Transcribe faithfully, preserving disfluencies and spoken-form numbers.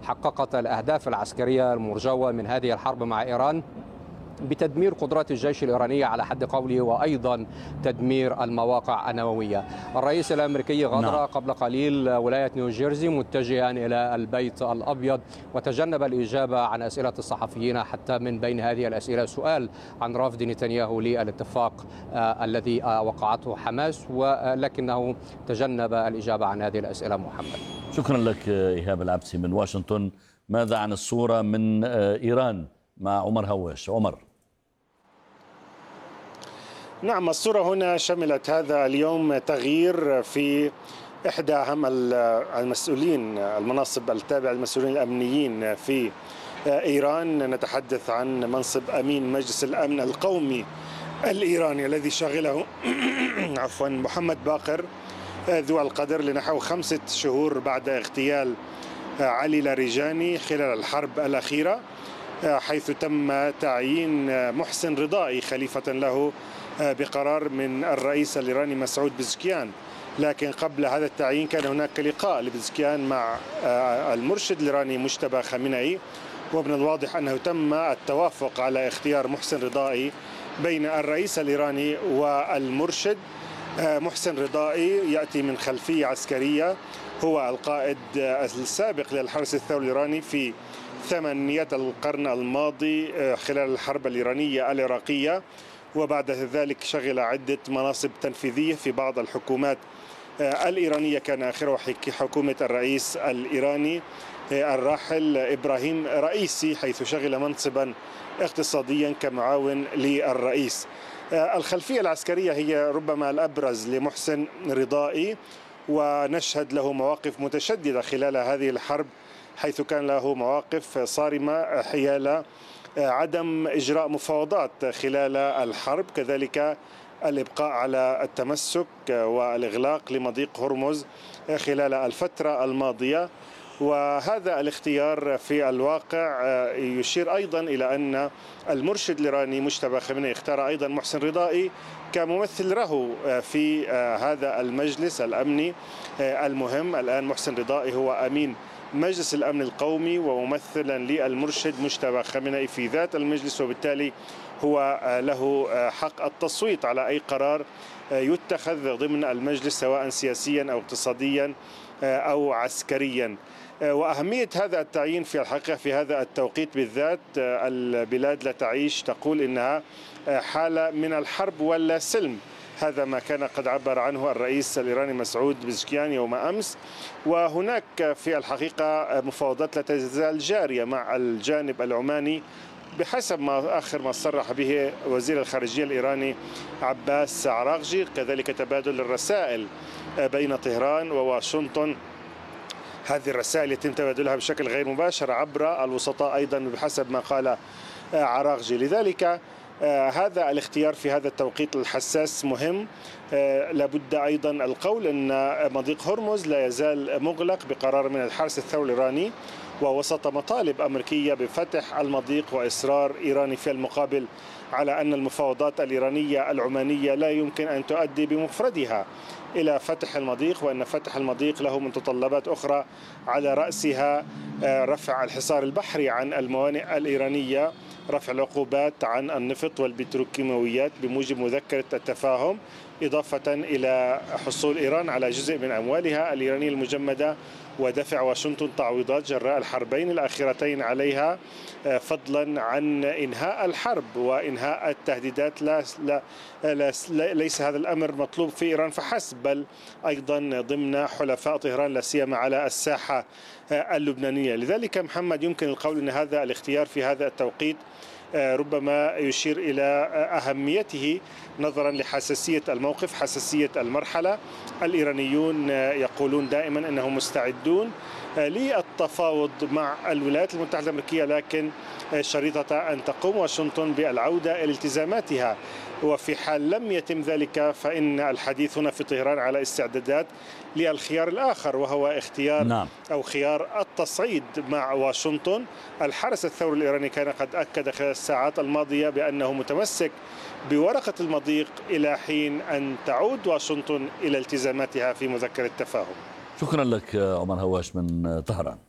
حققت الأهداف العسكرية المرجوة من هذه الحرب مع إيران بتدمير قدرات الجيش الإيراني على حد قوله، وأيضا تدمير المواقع النووية. الرئيس الأمريكي غادر نعم. قبل قليل ولاية نيوجيرسي متجها إلى البيت الأبيض، وتجنب الإجابة عن أسئلة الصحفيين، حتى من بين هذه الأسئلة سؤال عن رفض نتنياهو للاتفاق آه الذي آه وقعته حماس، ولكنه تجنب الإجابة عن هذه الأسئلة. محمد، شكرا لك إيهاب العبسي من واشنطن. ماذا عن الصورة من آه إيران مع عمر هواش؟ عمر. نعم، الصورة هنا شملت هذا اليوم تغيير في إحدى أهم المسؤولين المناصب التابعة للمسؤولين الأمنيين في إيران. نتحدث عن منصب أمين مجلس الأمن القومي الإيراني الذي شغله عفوا محمد باقر ذو القدر لنحو خمسة شهور بعد اغتيال علي لاریجاني خلال الحرب الأخيرة، حيث تم تعيين محسن رضائي خليفة له بقرار من الرئيس الإيراني مسعود بزكيان. لكن قبل هذا التعيين كان هناك لقاء لبزكيان مع المرشد الإيراني مجتبى خامنئي، ومن الواضح أنه تم التوافق على اختيار محسن رضائي بين الرئيس الإيراني والمرشد. محسن رضائي يأتي من خلفية عسكرية، هو القائد السابق للحرس الثوري الإيراني في ثمانينيات القرن الماضي خلال الحرب الإيرانية العراقية، وبعد ذلك شغل عدة مناصب تنفيذية في بعض الحكومات الإيرانية، كان آخرها حكومة الرئيس الإيراني الراحل إبراهيم رئيسي، حيث شغل منصبا اقتصاديا كمعاون للرئيس. الخلفية العسكرية هي ربما الأبرز لمحسن رضائي، ونشهد له مواقف متشددة خلال هذه الحرب، حيث كان له مواقف صارمة حيال عدم إجراء مفاوضات خلال الحرب، كذلك الإبقاء على التمسك والإغلاق لمضيق هرمز خلال الفترة الماضية. وهذا الاختيار في الواقع يشير أيضا إلى أن المرشد الإيراني مجتبى خامنئي اختار أيضا محسن رضائي كممثل له في هذا المجلس الأمني المهم. الآن محسن رضائي هو أمين مجلس الأمن القومي وممثلا للمرشد مجتبى خامنئي في ذات المجلس، وبالتالي هو له حق التصويت على أي قرار يتخذ ضمن المجلس، سواء سياسيا أو اقتصاديا أو عسكريا. وأهمية هذا التعيين في الحقيقة في هذا التوقيت بالذات، البلاد لا تعيش تقول إنها حالة من الحرب ولا سلم، هذا ما كان قد عبر عنه الرئيس الإيراني مسعود بزكيان يوم أمس. وهناك في الحقيقة مفاوضات لا تزال جارية مع الجانب العماني بحسب ما آخر ما صرح به وزير الخارجية الإيراني عباس عراقجي، كذلك تبادل الرسائل بين طهران وواشنطن. هذه الرسائل يتم تبادلها بشكل غير مباشر عبر الوسطاء أيضا بحسب ما قال عراقجي. لذلك هذا الاختيار في هذا التوقيت الحساس مهم. لابد أيضا القول أن مضيق هرمز لا يزال مغلق بقرار من الحرس الثوري الإيراني، ووسط مطالب أمريكية بفتح المضيق وإصرار إيراني في المقابل على أن المفاوضات الإيرانية العمانية لا يمكن أن تؤدي بمفردها إلى فتح المضيق، وأن فتح المضيق له متطلبات أخرى على رأسها رفع الحصار البحري عن الموانئ الإيرانية، رفع العقوبات عن النفط والبتروكيماويات بموجب مذكرة التفاهم، إضافة إلى حصول إيران على جزء من أموالها الإيرانية المجمدة، ودفع واشنطن تعويضات جراء الحربين الأخيرتين عليها، فضلا عن إنهاء الحرب وإنهاء التهديدات. لا, لا, لا ليس هذا الأمر مطلوب في إيران فحسب، بل أيضا ضمن حلفاء طهران لا سيما على الساحة اللبنانية. لذلك محمد يمكن القول أن هذا الاختيار في هذا التوقيت ربما يشير إلى أهميته نظرا لحساسية الموقف، حساسية المرحلة. الإيرانيون يقولون دائما أنهم مستعدون للتفاوض مع الولايات المتحدة الأمريكية، لكن شريطة أن تقوم واشنطن بالعودة إلى التزاماتها، وفي حال لم يتم ذلك فإن الحديث هنا في طهران على استعدادات للخيار الآخر، وهو اختيار نعم. أو خيار التصعيد مع واشنطن. الحرس الثوري الإيراني كان قد أكد خلال الساعات الماضية بأنه متمسك بورقة المضيق إلى حين أن تعود واشنطن إلى التزاماتها في مذكرة التفاهم. شكرا لك عمر هواش من طهران.